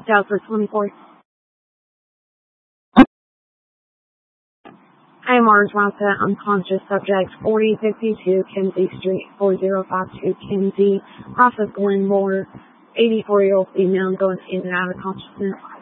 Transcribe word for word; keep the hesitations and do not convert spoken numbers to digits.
out for twenty-four. I am Orange Mountain, unconscious subject, forty fifty-two Kinsey Street, four zero five two Kinsey, Process Glenmore, eighty-four-year-old female going in and out of consciousness.